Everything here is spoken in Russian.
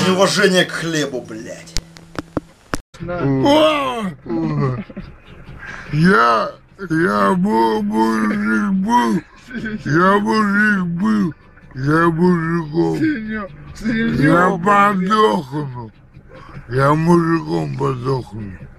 Неуважение к хлебу, блядь. Я мужик был, я мужиком. Я подохну. Я мужиком подохну.